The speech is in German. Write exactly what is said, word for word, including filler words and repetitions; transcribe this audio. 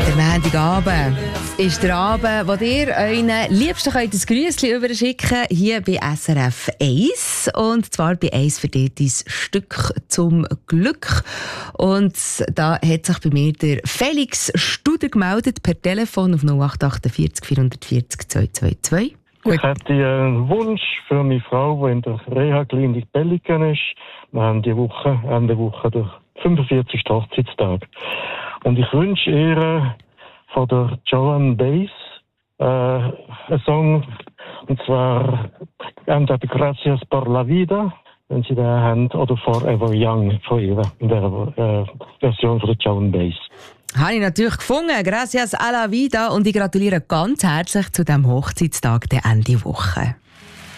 Montagabend ist der Abend, wo ihr euren Liebsten könnt ein Grüßchen überschicken könnt, hier bei S R F eins. Und zwar bei eins für dich dein Stück zum Glück. Und da hat sich bei mir der Felix Studer gemeldet per Telefon auf null acht acht vier vier vier null zwei zwei zwei. Ich hätte einen Wunsch für meine Frau, die in der Reha-Klinik Belligen ist. Wir haben die Woche, Ende Woche den fünfundvierzigsten Hochzeitstag. Und ich wünsche ihr von der Joan Baez äh, einen Song, und zwar entweder Gracias por la vida, wenn Sie den haben, oder Forever Young von ihr, in der äh, Version von der Joan Baez. Habe ich natürlich gefunden. Gracias a la vida. Und ich gratuliere ganz herzlich zu diesem Hochzeitstag der Ende Woche.